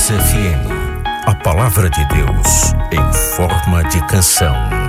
Mais FM. A palavra de Deus em forma de canção.